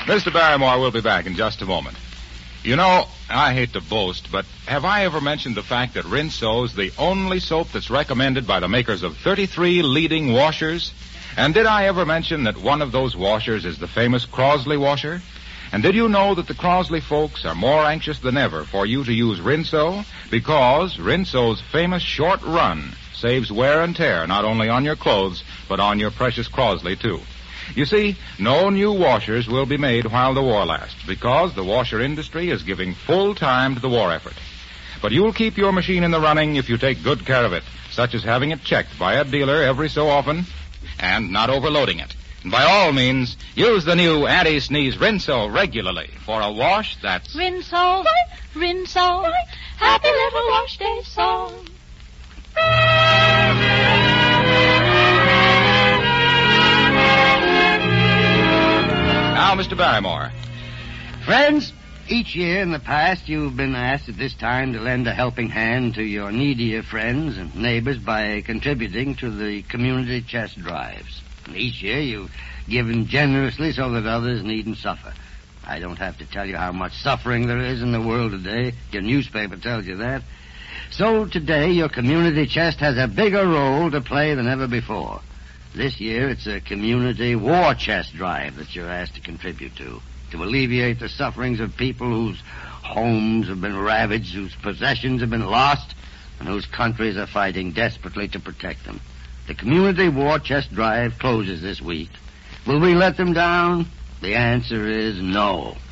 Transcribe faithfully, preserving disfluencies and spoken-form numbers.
Mister Barrymore will be back in just a moment. You know, I hate to boast, but have I ever mentioned the fact that Rinso is the only soap that's recommended by the makers of thirty-three leading washers? And did I ever mention that one of those washers is the famous Crosley washer? And did you know that the Crosley folks are more anxious than ever for you to use Rinso? Because Rinso's famous short run saves wear and tear not only on your clothes, but on your precious Crosley, too. You see, no new washers will be made while the war lasts, because the washer industry is giving full time to the war effort. But you'll keep your machine in the running if you take good care of it, such as having it checked by a dealer every so often and not overloading it. And by all means, use the new anti-sneeze Rinso regularly for a wash that's... Rinso, Rinso, happy little wash day song. Now, Mister Barrymore. Friends, each year in the past you've been asked at this time to lend a helping hand to your needier friends and neighbors by contributing to the community chest drives. And each year you've given generously so that others needn't suffer. I don't have to tell you how much suffering there is in the world today. Your newspaper tells you that. So today your community chest has a bigger role to play than ever before. This year, it's a community war chest drive that you're asked to contribute to, to alleviate the sufferings of people whose homes have been ravaged, whose possessions have been lost, and whose countries are fighting desperately to protect them. The community war chest drive closes this week. Will we let them down? The answer is no.